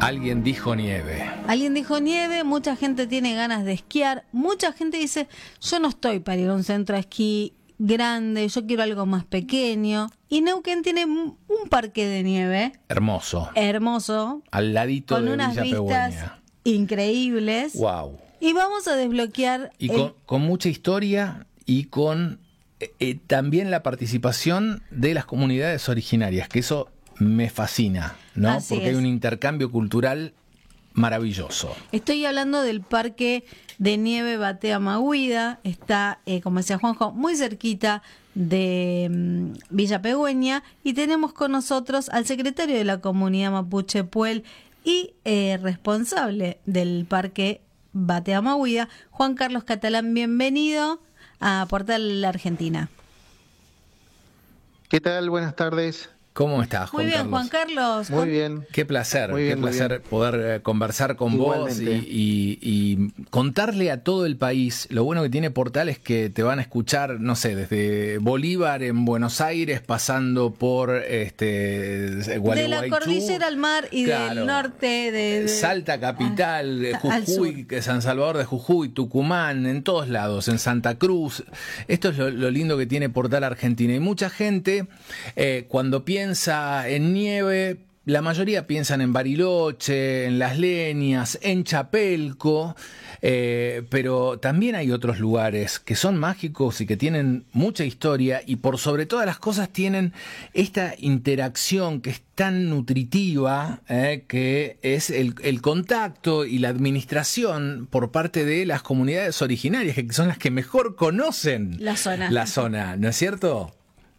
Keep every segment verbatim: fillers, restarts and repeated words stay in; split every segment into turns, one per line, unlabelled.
Alguien dijo nieve.
Alguien dijo nieve, mucha gente tiene ganas de esquiar, mucha gente dice, yo no estoy para ir a un centro de esquí grande, yo quiero algo más pequeño. Y Neuquén tiene un parque de nieve.
Hermoso.
Hermoso.
Al ladito
con
de
unas
Villa
vistas
Pegüeña.
Increíbles.
Wow.
Y vamos a desbloquear...
Y
el...
con, con mucha historia y con eh, también la participación de las comunidades originarias, que eso me fascina, ¿no?
Así
Porque
es.
hay un intercambio cultural maravilloso.
Estoy hablando del parque de nieve Batea Maguida, está, eh, como decía Juanjo, muy cerquita de um, Villa Pegüeña, y tenemos con nosotros al secretario de la comunidad mapuche Puel y eh, responsable del parque Batea Maguida, Juan Carlos Catalán. Bienvenido a Portal Argentina.
¿Qué tal? Buenas tardes.
¿Cómo estás, Juan
Muy bien,
Carlos?
Juan Carlos.
Muy bien.
Qué placer,
Muy bien,
qué
muy
placer
bien.
poder eh, conversar con
Igualmente.
vos y, y, y contarle a todo el país. Lo bueno que tiene Portal es que te van a escuchar, no sé, desde Bolívar en Buenos Aires, pasando por este Gualeguaychú,
de la cordillera al mar y
claro,
del norte de, de
Salta capital,
a- al sur.
Jujuy, que San Salvador de Jujuy, Tucumán, en todos lados, en Santa Cruz. Esto es lo, lo lindo que tiene Portal Argentina. Y mucha gente, eh, cuando piensa en nieve, la mayoría piensan en Bariloche, en Las Leñas, en Chapelco, eh, pero también hay otros lugares que son mágicos y que tienen mucha historia y por sobre todas las cosas tienen esta interacción que es tan nutritiva, eh, que es el, el contacto y la administración por parte de las comunidades originarias, que son las que mejor conocen
La zona.
la zona, ¿no es cierto?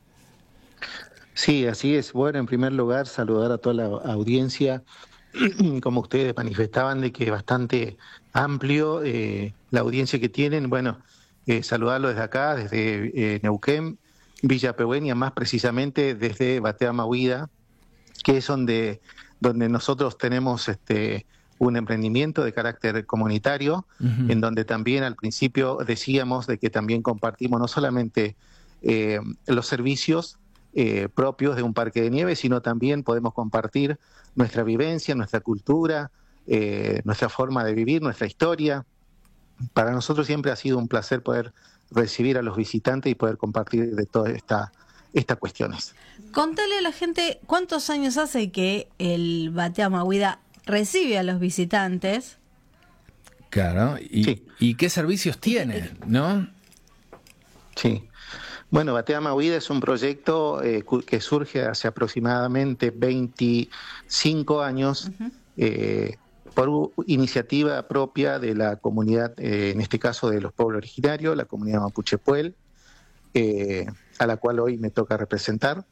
Sí, así es. Bueno, en primer lugar, saludar a toda la audiencia. Como ustedes manifestaban, de que es bastante amplio eh, la audiencia que tienen. Bueno, eh, saludarlo desde acá, desde eh, Neuquén, Villa Pegüeña, más precisamente desde Batea Maguida, que es donde, donde nosotros tenemos este, un emprendimiento de carácter comunitario,
Uh-huh.
en donde también al principio decíamos de que también compartimos no solamente eh, los servicios eh, propios de un parque de nieve, sino también podemos compartir nuestra vivencia, nuestra cultura, eh, nuestra forma de vivir, nuestra historia. Para nosotros siempre ha sido un placer poder recibir a los visitantes y poder compartir de todas esta, estas cuestiones.
Contale a la gente cuántos años hace que el Batea Maguida recibe a los visitantes.
Claro, y,
Sí.
y qué servicios tiene, ¿no?
Sí. Bueno, Batea Maguida es un proyecto eh, cu- que surge hace aproximadamente veinticinco años,
Uh-huh.
eh, por u- iniciativa propia de la comunidad, eh, en este caso de los pueblos originarios, la comunidad mapuche Puel, eh, a la cual hoy me toca representar.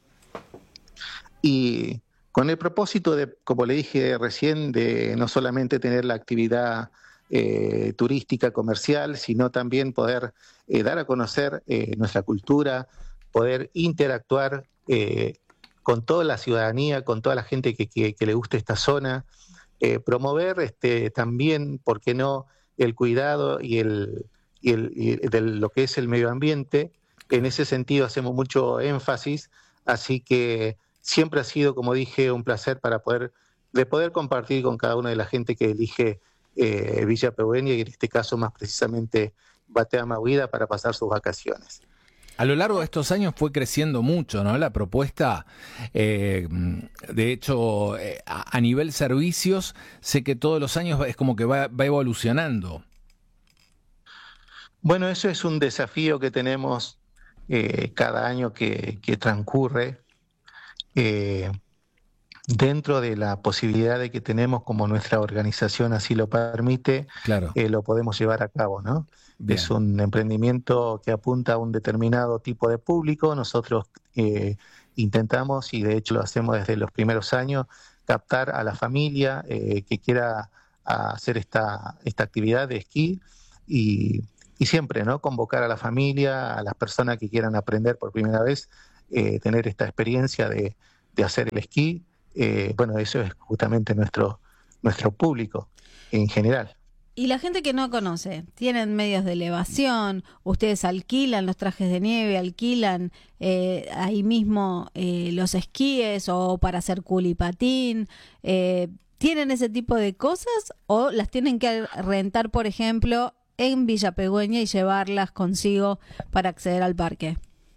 Y con el propósito de, como le dije recién, de no solamente tener la actividad eh, turística, comercial, sino también poder eh, dar a conocer eh, nuestra cultura, poder interactuar eh, con toda la ciudadanía, con toda la gente que, que, que le guste esta zona, eh, promover este, también, ¿por qué no?, el cuidado y, el, y, el, y de lo que es el medio ambiente. En ese sentido hacemos mucho énfasis, así que siempre ha sido, como dije, un placer para poder, de poder compartir con cada una de la gente que elige eh, Villa Pegüeña y en este caso más precisamente Batea Maguida para pasar sus vacaciones.
A lo largo de estos años fue creciendo mucho, ¿no? La propuesta, eh, de hecho, eh, a, a nivel servicios, sé que todos los años es como que va, va evolucionando.
Bueno, eso es un desafío que tenemos eh, cada año que, que transcurre. Eh, dentro de la posibilidad de que tenemos, como nuestra organización así lo permite,
Claro.
eh, lo podemos llevar a cabo, ¿no?
Bien.
Es un emprendimiento que apunta a un determinado tipo de público. Nosotros eh, intentamos, y de hecho lo hacemos desde los primeros años, captar a la familia eh, que quiera hacer esta, esta actividad de esquí y, y siempre, ¿no?, convocar a la familia, a las personas que quieran aprender por primera vez, eh, tener esta experiencia de, de hacer el esquí. Eh, bueno, eso es justamente nuestro, nuestro público en general.
Y la gente que no conoce, ¿tienen medios de elevación? ¿Ustedes alquilan los trajes de nieve? ¿Alquilan eh, ahí mismo eh, los esquíes o para hacer culipatín? Eh, ¿tienen ese tipo de cosas o las tienen que rentar, por ejemplo, en Villa Pegüeña y llevarlas consigo para acceder al parque?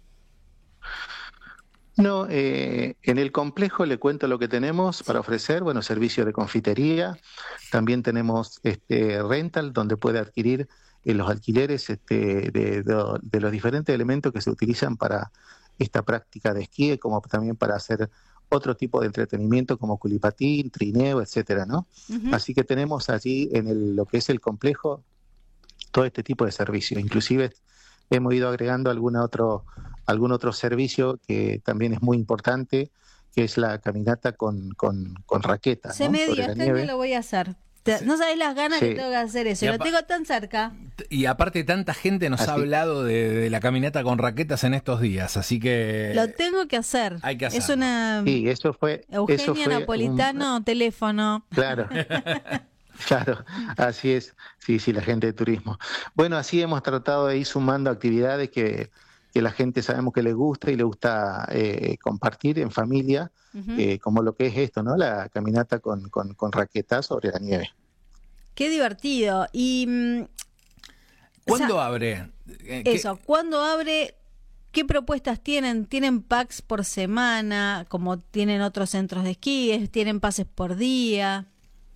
No, eh, en el complejo le cuento lo que tenemos para ofrecer, bueno, servicio de confitería, también tenemos este rental donde puede adquirir eh, los alquileres este, de, de, de los diferentes elementos que se utilizan para esta práctica de esquí, como también para hacer otro tipo de entretenimiento como culipatín, trineo, etcétera, ¿no? Uh-huh. Así que tenemos allí en el, lo que es el complejo todo este tipo de servicios, inclusive hemos ido agregando algún otro, algún otro servicio que también es muy importante, que es la caminata con, con, con raqueta.
Se
¿no?
me dio, este año lo voy a hacer. Sí. No sabés las ganas sí. que tengo de hacer eso, lo tengo tan cerca.
Y aparte tanta gente nos así. ha hablado de, de la caminata con raquetas en estos días, así que...
Lo tengo que hacer.
Hay que hacerlo.
Es una...
Sí, eso fue...
Eugenia
eso fue
Napolitano, un... teléfono.
Claro. Claro, así es, sí, sí, la gente de turismo. Bueno, así hemos tratado de ir sumando actividades que, que la gente sabemos que le gusta y le gusta eh, compartir en familia, uh-huh. eh, como lo que es esto, ¿no? La caminata con, con, con raquetas sobre la nieve.
Qué divertido. Y
¿cuándo
o sea,
abre?
Eso, ¿cuándo abre? ¿Qué propuestas tienen? ¿Tienen packs por semana, como tienen otros centros de esquí? ¿Tienen pases por día?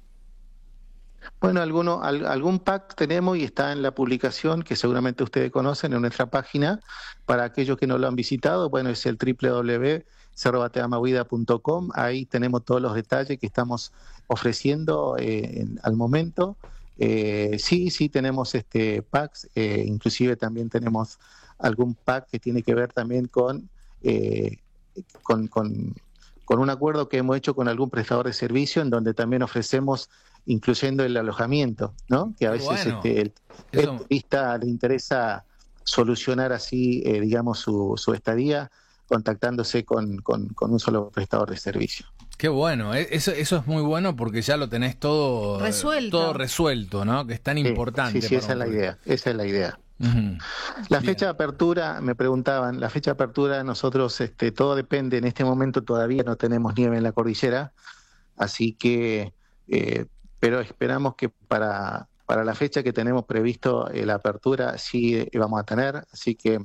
Bueno, alguno, al, algún pack tenemos y está en la publicación que seguramente ustedes conocen en nuestra página. Para aquellos que no lo han visitado, bueno, es el doble u doble u doble u punto cerro batea mahuida punto com. Ahí tenemos todos los detalles que estamos ofreciendo eh, en, al momento. Eh, sí, sí tenemos este packs, eh, inclusive también tenemos algún pack que tiene que ver también con, eh, con, con, con un acuerdo que hemos hecho con algún prestador de servicio en donde también ofrecemos incluyendo el alojamiento, ¿no? Que a veces bueno, este, el, el turista le interesa solucionar así, eh, digamos, su, su estadía contactándose con, con, con un solo prestador de servicio.
Qué bueno, eso, eso es muy bueno porque ya lo tenés todo
resuelto,
todo resuelto, ¿no? Que es tan
sí,
importante.
Sí, sí, esa es la idea, esa es la idea.
Uh-huh.
La fecha Bien. de apertura, me preguntaban, la fecha de apertura nosotros, este, todo depende, en este momento todavía no tenemos nieve en la cordillera, así que, eh, pero esperamos que para, para la fecha que tenemos previsto eh, la apertura sí eh, vamos a tener, así que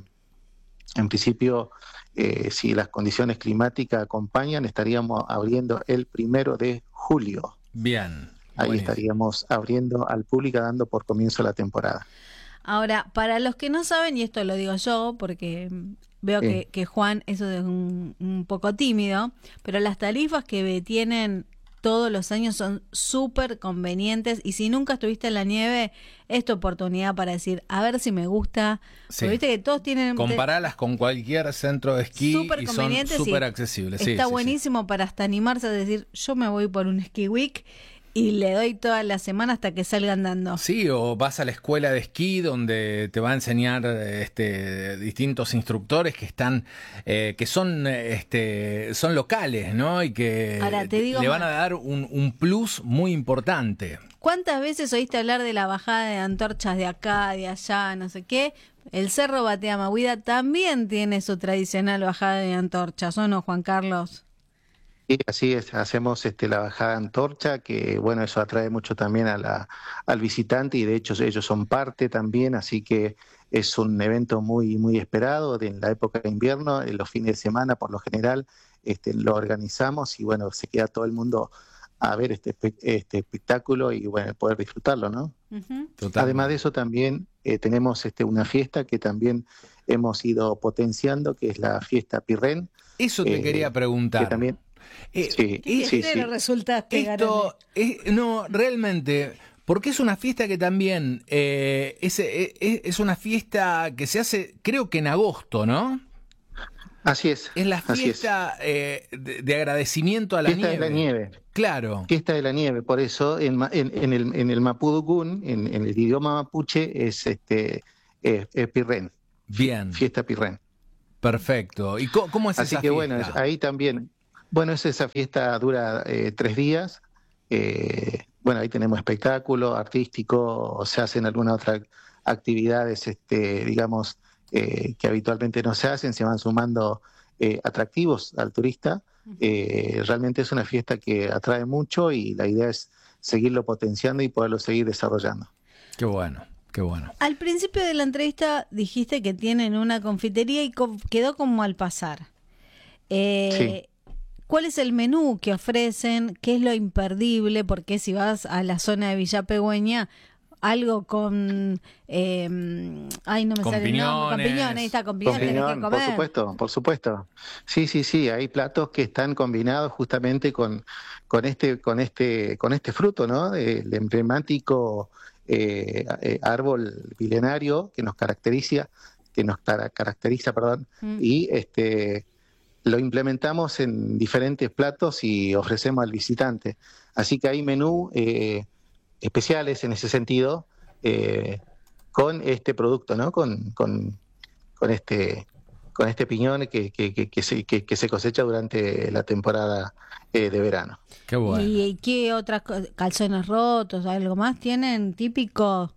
en principio, eh, si las condiciones climáticas acompañan, estaríamos abriendo el primero de julio.
Bien.
Ahí
buenísimo.
Estaríamos abriendo al público, dando por comienzo la temporada.
Ahora, para los que no saben, y esto lo digo yo, porque veo sí. que, que Juan eso es un, un poco tímido, pero las tarifas que tienen todos los años son súper convenientes y si nunca estuviste en la nieve, es tu oportunidad para decir, a ver si me gusta.
Sí.
Viste que todos tienen...
Comparalas con cualquier centro de esquí y son súper accesibles. Sí,
está
sí,
buenísimo
sí.
para hasta animarse a decir, yo me voy por un ski week y le doy toda la semana hasta que salga andando.
Sí, o vas a la escuela de esquí donde te va a enseñar este, distintos instructores que están, eh, que son, este, son locales, ¿no? Y que
Ahora, te digo
le van
más.
a dar un, un plus muy importante.
¿Cuántas veces oíste hablar de la bajada de antorchas de acá, de allá, no sé qué? El Cerro Batea Mahuida también tiene su tradicional bajada de antorchas, ¿o no, Juan Carlos?
Sí, así es, hacemos este, la bajada antorcha, que bueno, eso atrae mucho también a la, al visitante y de hecho ellos son parte también, así que es un evento muy muy esperado en la época de invierno, en los fines de semana por lo general este, lo organizamos y bueno, se queda todo el mundo a ver este, este espectáculo y bueno, poder disfrutarlo, ¿no?
Uh-huh.
Además de eso también eh, tenemos este, una fiesta que también hemos ido potenciando, que es la fiesta Pirren.
Eso te
eh,
quería preguntar.
Que también...
Eh, sí, ¿Qué sí, sí. resultaste,
Esto, es, no, realmente, porque es una fiesta que también eh, es, es, es una fiesta que se hace, creo que en agosto, ¿no?
Así es.
Es la fiesta es. Eh, de, de agradecimiento a la
fiesta
nieve.
Fiesta de la nieve.
Claro.
Fiesta de la nieve, por eso en, en, en el, en el Mapudungun, en, en el idioma mapuche, es este es, es Pirren.
Bien.
Fiesta Pirren.
Perfecto. ¿Y cómo, cómo es
Así
esa
que
fiesta?
bueno, es, ahí también... Bueno, es esa fiesta dura eh, tres días. Eh, bueno, ahí tenemos espectáculo artístico, o se hacen algunas otras actividades, este, digamos, eh, que habitualmente no se hacen, se van sumando eh, atractivos al turista. Eh, realmente es una fiesta que atrae mucho y la idea es seguirlo potenciando y poderlo seguir desarrollando.
Qué bueno, qué bueno.
Al principio de la entrevista dijiste que tienen una confitería y co- quedó como al pasar. Eh,
Sí.
¿Cuál es el menú que ofrecen? ¿Qué es lo imperdible? Porque si vas a la zona de Villa Pegüeña, algo con... Eh, ay, no me
Con
sale el nombre. Con
piñones.
piñones, ahí está, con
Con
piñones tenés que
piñón, por
comer.
supuesto, por supuesto. Sí, sí, sí, hay platos que están combinados justamente con, con este, con este, con este fruto, ¿no? El emblemático eh, eh, árbol milenario que nos caracteriza, que nos cara- caracteriza, perdón,
Mm.
y este lo implementamos en diferentes platos y ofrecemos al visitante. Así que hay menú eh, especiales en ese sentido eh, con este producto, ¿no? Con, con, con este con este piñón que, que, que, que se, que, que se cosecha durante la temporada eh, de verano.
Qué bueno.
¿Y, y qué otras co- calzones rotos, algo más tienen típico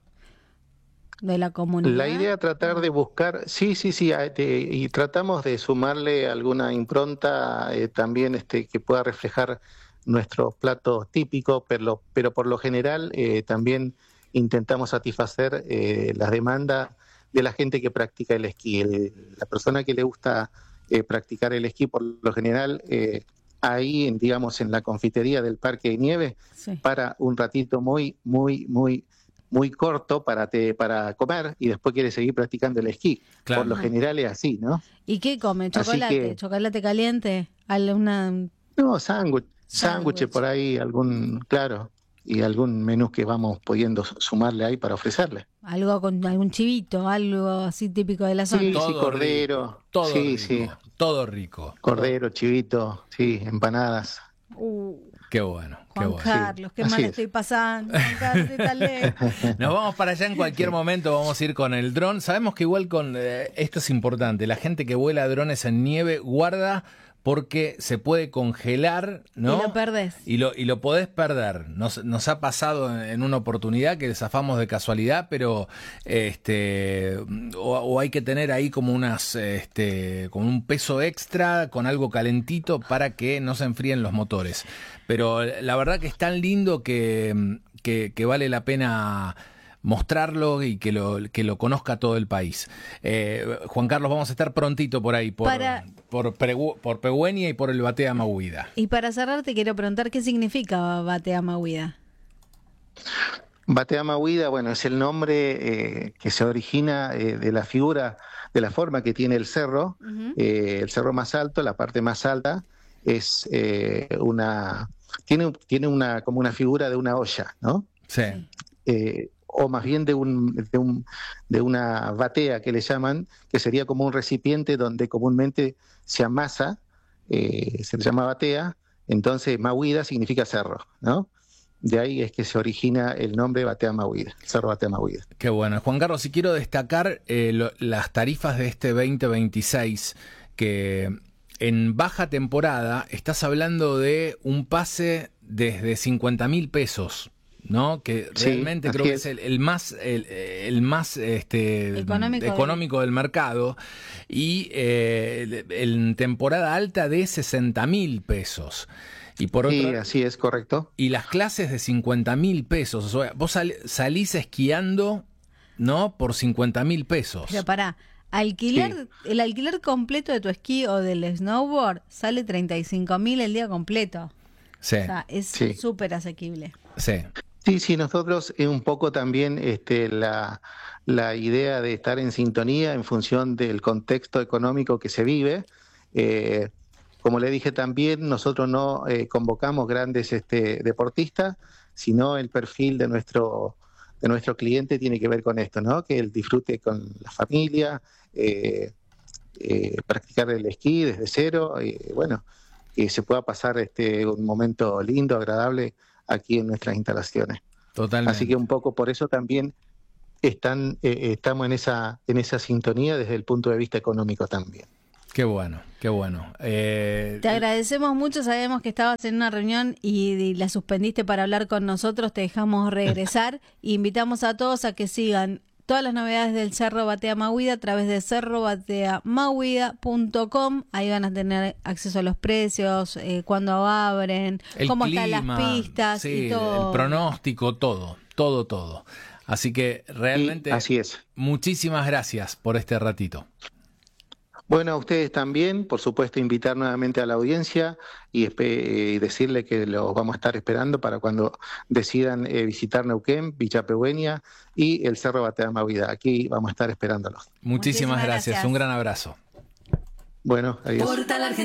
de la comunidad?
La idea es tratar de buscar, sí, sí, sí, a- de- y tratamos de sumarle alguna impronta eh, también este, que pueda reflejar nuestros platos típicos, pero, lo- pero por lo general eh, también intentamos satisfacer eh, las demandas de la gente que practica el esquí. El- la persona que le gusta eh, practicar el esquí, por lo general, eh, ahí, en, digamos, en la confitería del Parque de Nieve,
Sí.
para un ratito muy, muy, muy muy corto para te, para comer y después quiere seguir practicando el esquí.
Claro.
Por lo general es así, ¿no?
¿Y qué come?
Así
¿Chocolate?
que-
¿Chocolate caliente? ¿Alguna
No, sándwich, sándwich
Sándwich.
por ahí, algún, claro, y algún menú que vamos pudiendo sumarle ahí para ofrecerle.
algo con algún chivito, algo así típico de la zona?
Sí,
Todo
cordero,
rico, todo
sí,
rico,
sí.
todo rico.
Cordero, chivito, sí, empanadas.
Uh,
Qué bueno, qué
Juan
bueno.
Carlos, qué
así
mal
es.
estoy pasando. Juan Carlos, estoy tan lejos.
Nos vamos para allá en cualquier momento, vamos a ir con el dron. Sabemos que igual con eh, esto es importante, la gente que vuela drones en nieve guarda porque se puede congelar, ¿no?
Y lo perdés.
Y lo, y lo podés perder. Nos, nos ha pasado en, en una oportunidad que zafamos de casualidad, pero este o, o hay que tener ahí como unas este como un peso extra con algo calentito para que no se enfríen los motores. Pero la verdad que es tan lindo que, que, que vale la pena mostrarlo y que lo, que lo conozca todo el país. Eh, Juan Carlos, vamos a estar prontito por ahí, por,
Para-
por, Pregu- por Pegüeña y por el Batea Mahuida.
Y para cerrar te quiero preguntar qué significa Batea Mahuida.
Batea Mahuida, bueno, es el nombre eh, que se origina eh, de la figura, de la forma que tiene el cerro.
Ujú.
Eh, el cerro más alto, la parte más alta, es eh, una, tiene, tiene una, como una figura de una olla, ¿no?
Sí.
Eh, o más bien de, un, de, un, de una batea que le llaman, que sería como un recipiente donde comúnmente se amasa, eh, se le llama batea, entonces Mahuida significa cerro, ¿no? De ahí es que se origina el nombre Batea Mahuida, Cerro Batea Mahuida.
Qué bueno. Juan Carlos, si quiero destacar eh, lo- las tarifas de este veinte veintiséis, que en baja temporada estás hablando de un pase desde cincuenta mil pesos, ¿no? Que
Sí,
realmente creo
así
que
es.
es el, el más el, el más este
Económico
económico del mercado, y eh, en temporada alta de sesenta mil pesos. Y por
Sí,
otro,
así es, correcto.
y las clases de cincuenta mil pesos. O sea, vos sal- salís esquiando, ¿no? Por cincuenta mil pesos.
Pero para alquiler, el alquiler completo de tu esquí o del snowboard sale treinta y cinco mil el día completo.
Sí,
O sea, es
Sí.
súper asequible.
sí.
Sí, sí, nosotros es un poco también este, la, la idea de estar en sintonía en función del contexto económico que se vive. Eh, como le dije también, nosotros no eh, convocamos grandes este, deportistas, sino el perfil de nuestro, de nuestro cliente tiene que ver con esto, ¿no? Que él disfrute con la familia, eh, eh, practicar el esquí desde cero, y bueno, que se pueda pasar este, un momento lindo, agradable aquí en nuestras instalaciones.
Totalmente.
Así que un poco por eso también están, eh, estamos en esa, en esa sintonía desde el punto de vista económico también.
Qué bueno, qué bueno. Eh,
Te agradecemos mucho, sabemos que estabas en una reunión y, y la suspendiste para hablar con nosotros, te dejamos regresar e invitamos a todos a que sigan todas las novedades del Cerro Batea Mahuida a través de cerro batea mahuida punto com. Ahí van a tener acceso a los precios, eh, cuándo abren,
el
cómo
clima,
están las pistas
sí,
y todo.
El pronóstico, todo, todo, todo. Así que realmente,
sí, así es.
Muchísimas gracias por este ratito.
Bueno, a ustedes también, por supuesto, invitar nuevamente a la audiencia y, y decirle que los vamos a estar esperando para cuando decidan eh, visitar Neuquén, Villa Peueña y el Cerro Batea Mahuida. Aquí vamos a estar esperándolos.
Muchísimas, Muchísimas gracias.
gracias,
un gran abrazo.
Bueno, adiós.